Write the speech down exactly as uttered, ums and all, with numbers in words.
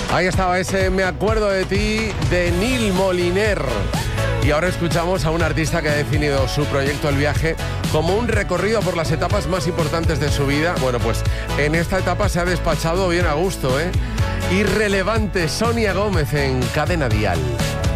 Ahí estaba ese Me acuerdo de ti de Neil Moliner. Y ahora escuchamos a un artista que ha definido su proyecto El Viaje como un recorrido por las etapas más importantes de su vida. Bueno, pues en esta etapa se ha despachado bien a gusto, ¿eh? Irrelevante, Sonia Gómez en Cadena Dial.